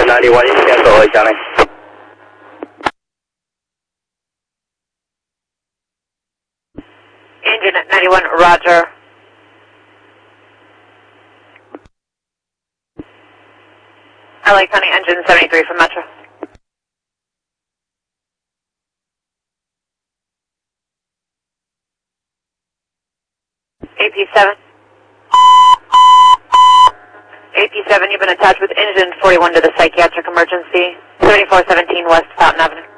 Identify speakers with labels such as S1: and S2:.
S1: 91先走一下嘞。
S2: Engine at 91, Roger. LA County Engine 73 from Metro. AP7. AP7, you've been attached with Engine 41 to the psychiatric emergency. 7417 West Fountain Avenue.